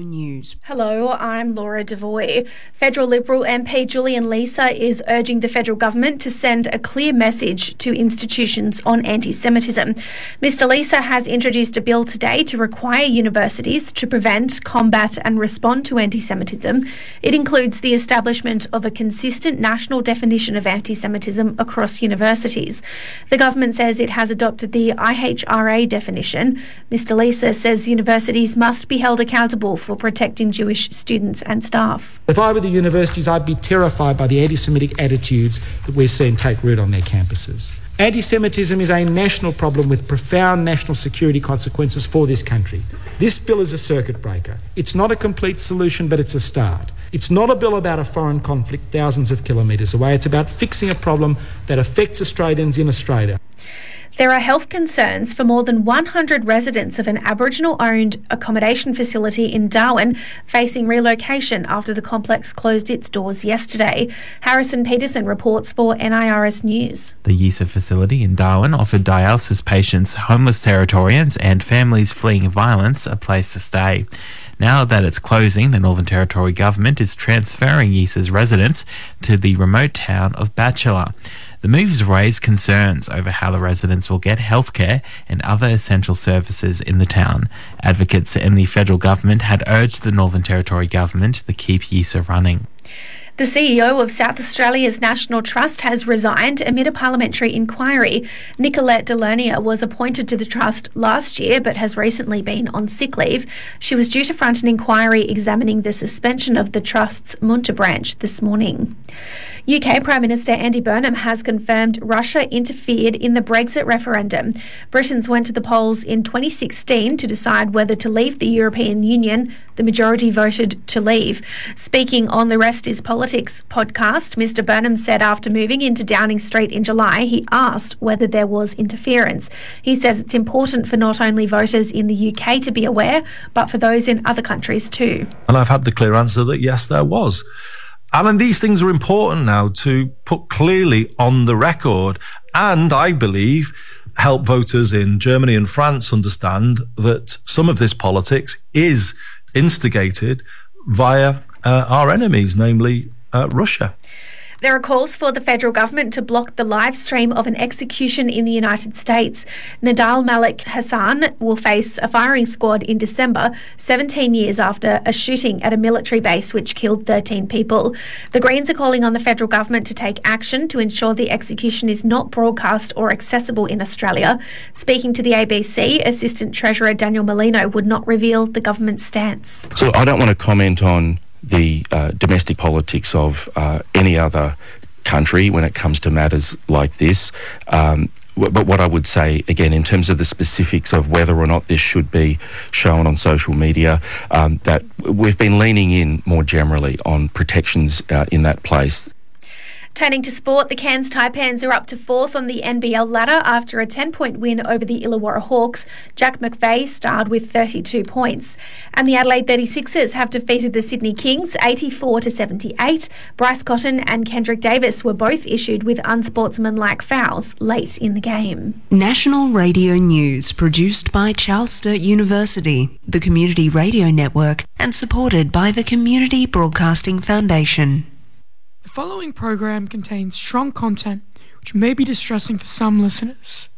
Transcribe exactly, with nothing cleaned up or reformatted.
News. Hello, I'm Laura Devoy. Federal Liberal M P Julian Leeser is urging the federal government to send a clear message to institutions on anti-Semitism. Mister Leeser has introduced a bill today to require universities to prevent, combat and respond to anti-Semitism. It includes the establishment of a consistent national definition of anti-Semitism across universities. The government says it has adopted the I H R A definition. Mister Leeser says universities must be held accountable for protecting Jewish students and staff. If I were the universities, I'd be terrified by the anti-Semitic attitudes that we're seeing take root on their campuses. Anti-Semitism is a national problem with profound national security consequences for this country. This bill is a circuit breaker. It's not a complete solution, but it's a start. It's not a bill about a foreign conflict thousands of kilometres away. It's about fixing a problem that affects Australians in Australia. There are health concerns for more than one hundred residents of an Aboriginal-owned accommodation facility in Darwin facing relocation after the complex closed its doors yesterday. Harrison Peterson reports for N I R S News. The Yisa facility in Darwin offered dialysis patients, homeless Territorians and families fleeing violence a place to stay. Now that it's closing, the Northern Territory government is transferring Yisa's residents to the remote town of Batchelor. The moves raised concerns over how the residents will get healthcare and other essential services in the town. Advocates in the federal government had urged the Northern Territory government to keep Yisa running. The C E O of South Australia's National Trust has resigned amid a parliamentary inquiry. Nicolette Delernier was appointed to the trust last year but has recently been on sick leave. She was due to front an inquiry examining the suspension of the trust's Munter branch this morning. U K Prime Minister Andy Burnham has confirmed Russia interfered in the Brexit referendum. Britons went to the polls in twenty sixteen to decide whether to leave the European Union. The majority voted to leave. Speaking on the Rest is Politics podcast, Mister Burnham said after moving into Downing Street in July, he asked whether there was interference. He says it's important for not only voters in the U K to be aware, but for those in other countries too. And I've had the clear answer that yes, there was. And these things are important now to put clearly on the record, and I believe help voters in Germany and France understand that some of this politics is instigated via uh, our enemies, namely uh, Russia. There are calls for the federal government to block the live stream of an execution in the United States. Nadal Malik Hassan will face a firing squad in December, seventeen years after a shooting at a military base which killed thirteen people. The Greens are calling on the federal government to take action to ensure the execution is not broadcast or accessible in Australia. Speaking to the A B C, Assistant Treasurer Daniel Molino would not reveal the government's stance. So I don't want to comment on the uh, domestic politics of uh, any other country when it comes to matters like this. Um, w- but what I would say, again, in terms of the specifics of whether or not this should be shown on social media, um, that we've been leaning in more generally on protections uh, in that place. Turning to sport, the Cairns Taipans are up to fourth on the N B L ladder after a ten-point win over the Illawarra Hawks. Jack McVeigh starred with thirty-two points. And the Adelaide thirty-sixers have defeated the Sydney Kings eighty-four to seventy-eight. Bryce Cotton and Kendrick Davis were both issued with unsportsmanlike fouls late in the game. National Radio News, produced by Charles Sturt University, the Community Radio Network, and supported by the Community Broadcasting Foundation. The following program contains strong content which may be distressing for some listeners.